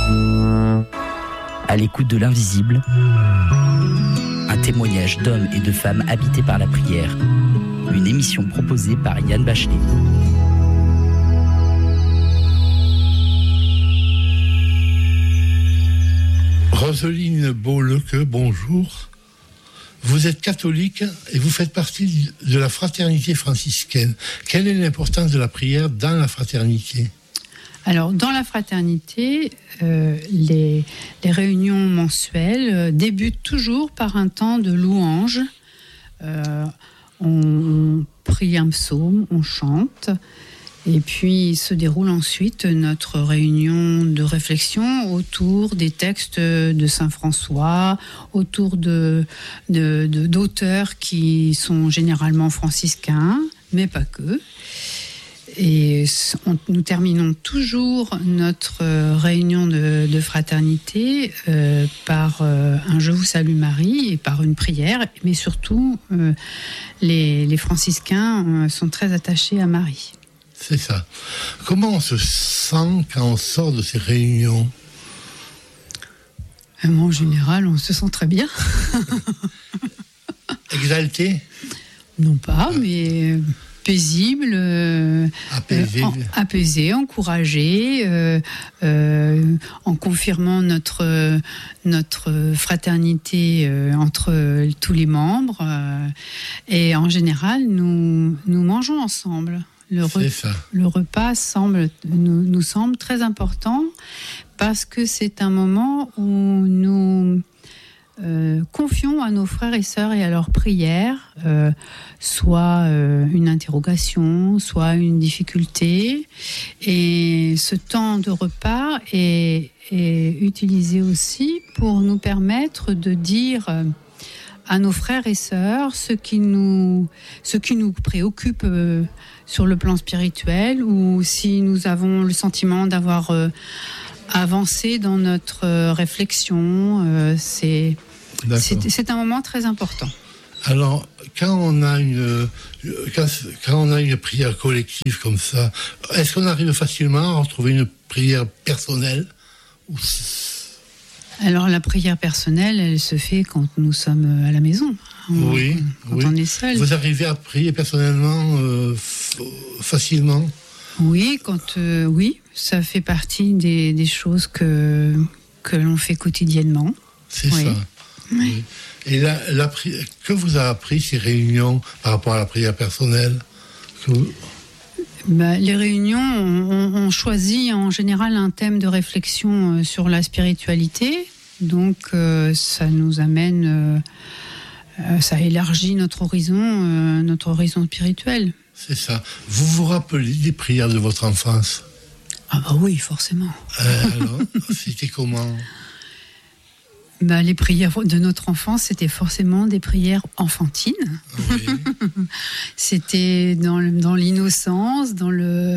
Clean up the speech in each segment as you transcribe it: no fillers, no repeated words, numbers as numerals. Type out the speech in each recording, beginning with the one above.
À l'écoute de l'invisible, un témoignage d'hommes et de femmes habités par la prière. Une émission proposée par Yann Bachelet. Roseline Beauleque, bonjour. Vous êtes catholique et vous faites partie de la fraternité franciscaine. Quelle est l'importance de la prière dans la fraternité ? Alors, dans la fraternité, les réunions mensuelles débutent toujours par un temps de louange. On prie un psaume, on chante, et puis se déroule ensuite notre réunion de réflexion autour des textes de Saint François, autour d'auteurs qui sont généralement franciscains, mais pas que. Et nous terminons toujours notre réunion de fraternité par un « Je vous salue Marie » et par une prière. Mais surtout, les franciscains sont très attachés à Marie. C'est ça. Comment on se sent quand on sort de ces réunions ? En général, on se sent très bien. Exalté ? Non pas, mais... paisible, apaisé, encouragé, en confirmant notre fraternité entre tous les membres. Et en général, nous mangeons ensemble. Le repas nous semble très important parce que c'est un moment où nous confions à nos frères et sœurs et à leurs prières, soit une interrogation, soit une difficulté. Et ce temps de repas est utilisé aussi pour nous permettre de dire à nos frères et sœurs ce qui nous préoccupe sur le plan spirituel, ou si nous avons le sentiment d'avoir avancé dans notre réflexion. C'est un moment très important. Alors, quand on a une prière collective comme ça, est-ce qu'on arrive facilement à retrouver une prière personnelle ? Alors, la prière personnelle, elle se fait quand nous sommes à la maison. On est seul. Vous arrivez à prier personnellement facilement ? Oui, oui, ça fait partie des choses que l'on fait quotidiennement. C'est ça. Oui. Et que vous a appris ces réunions par rapport à la prière personnelle ? Les réunions, on choisit en général un thème de réflexion sur la spiritualité. Donc, ça nous amène, ça élargit notre horizon spirituel. C'est ça. Vous vous rappelez des prières de votre enfance ? Ah bah oui, forcément. Alors, c'était comment ? Les prières de notre enfance, c'était forcément des prières enfantines. Oui. C'était dans l'innocence, dans le...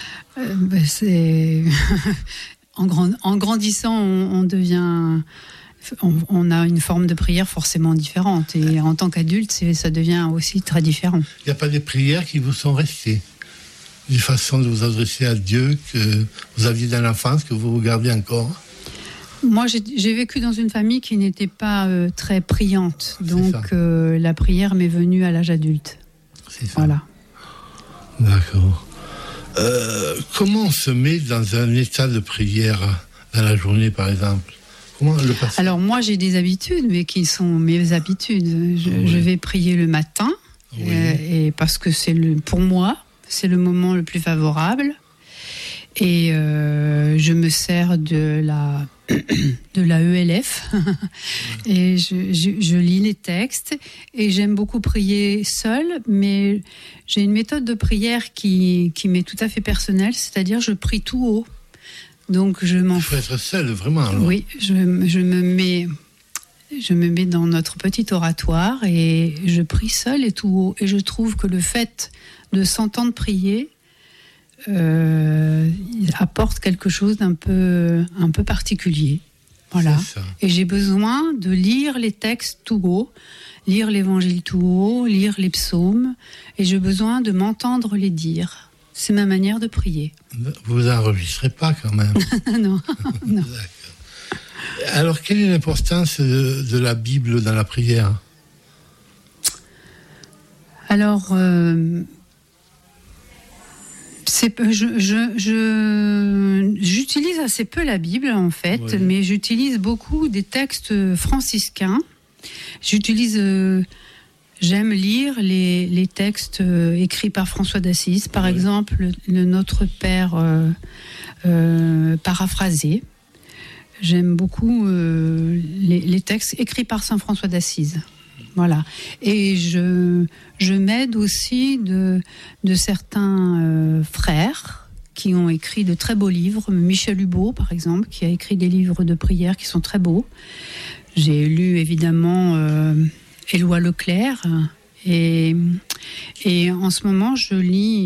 en grandissant, on devient... On a une forme de prière forcément différente. Et en tant qu'adulte, ça devient aussi très différent. Il n'y a pas des prières qui vous sont restées ? Une façon de vous adresser à Dieu que vous aviez dans l'enfance, que vous regardez encore ? Moi, j'ai vécu dans une famille qui n'était pas très priante. Donc, la prière m'est venue à l'âge adulte. C'est ça. Voilà. D'accord. Comment on se met dans un état de prière dans la journée, par exemple ? Alors, moi, j'ai des habitudes, mais qui sont mes habitudes. Je vais prier le matin, et parce que pour moi, c'est le moment le plus favorable. Et je me sers de la ELF et je lis les textes, et j'aime beaucoup prier seule, mais j'ai une méthode de prière qui m'est tout à fait personnelle, c'est-à-dire je prie tout haut. Donc il faut être seule, vraiment. Alors. Oui, je me mets dans notre petit oratoire et je prie seule et tout haut. Et je trouve que le fait de s'entendre prier apporte quelque chose d'un peu particulier. Voilà. Et j'ai besoin de lire les textes tout haut, lire l'évangile tout haut, lire les psaumes, et j'ai besoin de m'entendre les dire. C'est ma manière de prier. Vous enregistrez pas quand même. Non. Non. Alors, quelle est l'importance de la Bible dans la prière? Alors, j'utilise assez peu la Bible en fait, oui. Mais j'utilise beaucoup des textes franciscains. J'aime lire les textes écrits par François d'Assise, par exemple le Notre Père paraphrasé. J'aime beaucoup les textes écrits par Saint François d'Assise. Voilà. Et je m'aide aussi de certains frères qui ont écrit de très beaux livres. Michel Hubeau, par exemple, qui a écrit des livres de prière qui sont très beaux. J'ai lu évidemment Éloi Leclerc. Et en ce moment, je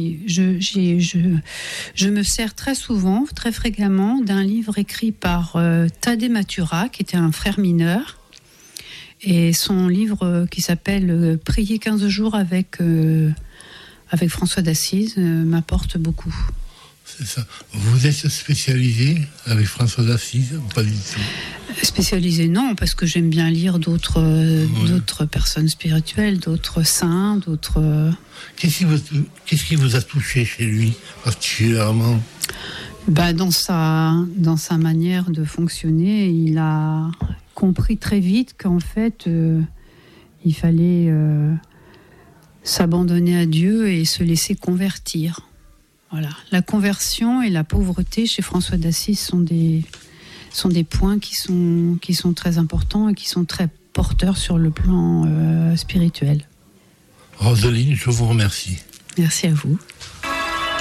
me sers très souvent, très fréquemment, d'un livre écrit par Thaddée Mathura, qui était un frère mineur. Et son livre qui s'appelle « Prier 15 jours avec François d'Assise » m'apporte beaucoup. C'est ça. Vous êtes spécialisé avec François d'Assise ou pas du tout? Spécialisé, non, parce que j'aime bien lire d'autres personnes spirituelles, d'autres saints, d'autres... Qu'est-ce qui vous a touché chez lui particulièrement? Dans sa manière de fonctionner, il a compris très vite qu'en fait, il fallait s'abandonner à Dieu et se laisser convertir. Voilà. La conversion et la pauvreté chez François d'Assise sont des points qui sont très importants et qui sont très porteurs sur le plan spirituel. Roseline, je vous remercie. Merci à vous.